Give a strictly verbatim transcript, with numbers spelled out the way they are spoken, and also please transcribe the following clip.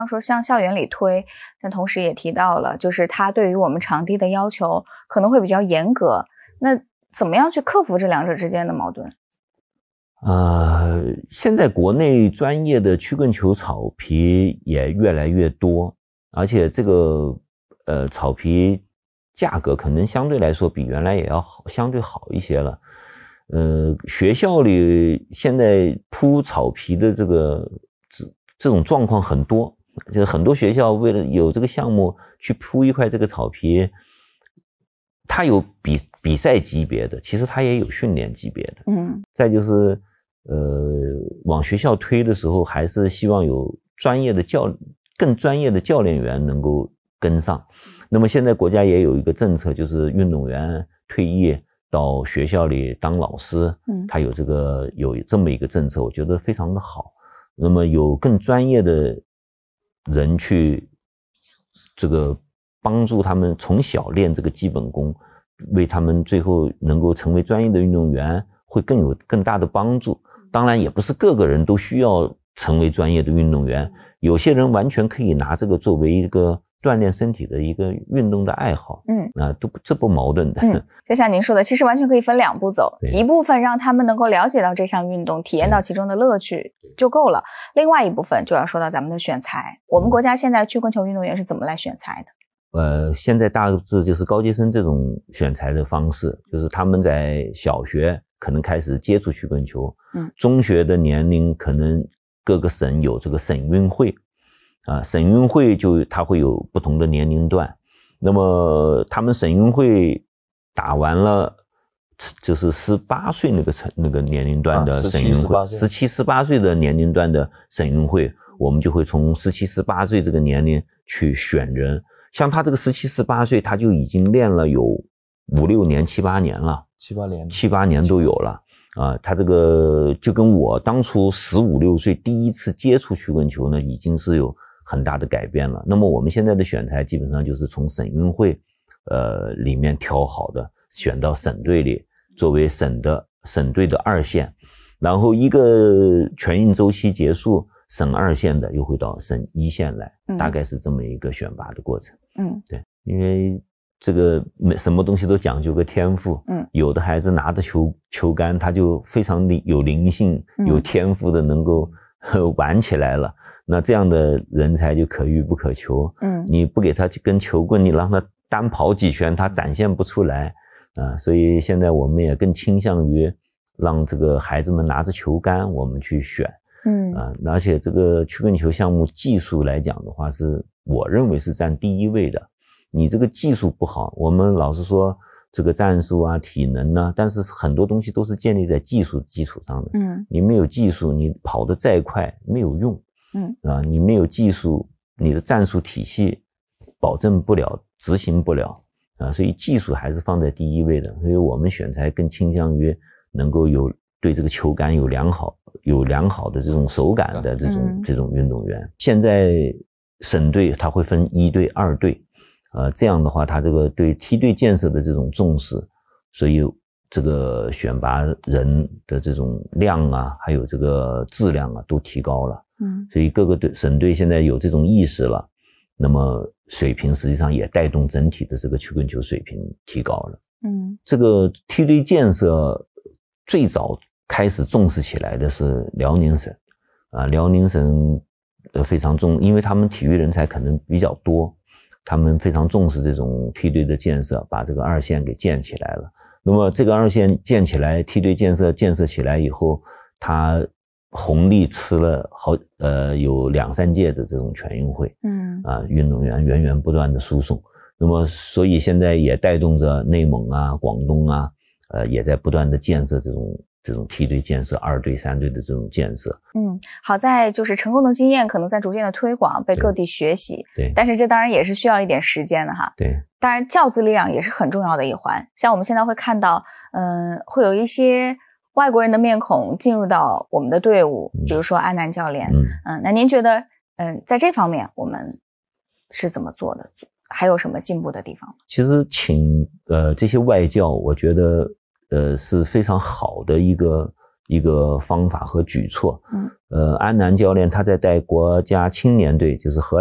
说向校园里推，但同时也提到了，就是他对于我们场地的要求可能会比较严格。那怎么样去克服这两者之间的矛盾？ 呃，现在国内专业的曲棍球草皮也越来越多，而且这个呃草皮价格可能相对来说比原来也要好，相对好一些了。呃，学校里现在铺草皮的这个这这种状况很多，就是很多学校为了有这个项目去铺一块这个草皮，它有比比赛级别的，其实它也有训练级别的。 嗯， 再就是呃往学校推的时候，还是希望有专业的教更专业的教练员能够跟上。那么现在国家也有一个政策，就是运动员退役到学校里当老师， 嗯， 他有这个有这么一个政策，我觉得非常的好。那么有更专业的人去这个帮助他们从小练这个基本功，为他们最后能够成为专业的运动员会更有更大的帮助。当然也不是各个人都需要成为专业的运动员，有些人完全可以拿这个作为一个锻炼身体的一个运动的爱好， 嗯啊，都这不矛盾的。 嗯，就像您说的，其实完全可以分两步走，一部分让他们能够了解到这项运动，体验到其中的乐趣就够了。另外一部分就要说到咱们的选材，我们国家现在曲棍球运动员是怎么来选材的？ 呃，现在大致就是高阶生这种选材的方式，就是他们在小学可能开始接触曲棍球， 嗯， 中学的年龄可能各个省有这个省运会。啊，省运会就它会有不同的年龄段，那么他们省运会打完了，就是十八岁那个那个年龄段的省运会，十七、十八岁的年龄段的省运会，我们就会从十七、十八岁这个年龄去选人。像他这个十七、十八岁，他就已经练了有五六年、七八年了， 七八年， 七八年都有了。啊，他这个就跟我当初十五六岁第一次接触曲棍球呢，已经是有很大的改变了。那么我们现在的选材基本上就是从省运会呃里面挑好的，选到省队里作为省的省队的二线，然后一个全运周期结束，省二线的又会到省一线来， 嗯、 大概是这么一个选拔的过程。 嗯， 对，因为这个什么东西都讲究个天赋， 嗯， 有的孩子拿着球球杆，他就非常有灵性、有天赋的，能够玩起来了。那这样的人才就可遇不可求。 嗯， 你不给他根球棍，你让他单跑几圈，他展现不出来啊。所以现在我们也更倾向于让这个孩子们拿着球杆，我们去选。 嗯啊，而且这个曲棍球项目技术来讲的话，是我认为是占第一位的。你这个技术不好，我们老是说这个战术啊、体能啊，但是很多东西都是建立在技术基础上的。 嗯， 你没有技术，你跑得再快没有用。 嗯啊，你没有技术，你的战术体系保证不了，执行不了啊，所以技术还是放在第一位的。所以我们选材更倾向于能够有对这个球感有良好、有良好的这种手感的这种、嗯、这种运动员。现在省队它会分一队、二队。呃，这样的话，他这个对梯队建设的这种重视，所以这个选拔人的这种量啊，还有这个质量啊，都提高了。 嗯， 所以各个队省队现在有这种意识了，那么水平实际上也带动整体的这个曲棍球水平提高了。 嗯， 这个梯队建设最早开始重视起来的是辽宁省，啊，辽宁省呃非常重，因为他们体育人才可能比较多。他们非常重视这种梯队的建设，把这个二线给建起来了。那么这个二线建起来，梯队建设建设起来以后，它红利吃了好呃有两三届的这种全运会， 嗯啊，运动员源源不断的输送。那么所以现在也带动着内蒙啊、广东啊，呃也在不断的建设这种。这种梯队建设、二队、三队的这种建设， 嗯，好在就是成功的经验可能在逐渐的推广，被各地学习。 对， 但是这当然也是需要一点时间的哈。 对， 当然教资力量也是很重要的一环。像我们现在会看到，嗯，会有一些外国人的面孔进入到我们的队伍， 嗯、 比如说安南教练。 嗯嗯，那您觉得，嗯，在这方面我们是怎么做的？还有什么进步的地方？ 其实请呃这些外教，我觉得。呃，是非常好的一个一个方法和举措。 嗯， 呃，安南教练他在带国家青年队，就是荷